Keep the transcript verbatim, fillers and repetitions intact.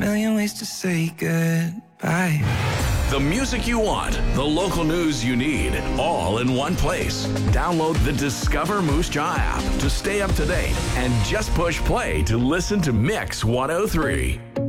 million ways to say goodbye. The music you want, the local news you need, all in one place. Download the Discover Moose Jaw app to stay up to date and just push play to listen to Mix one oh three.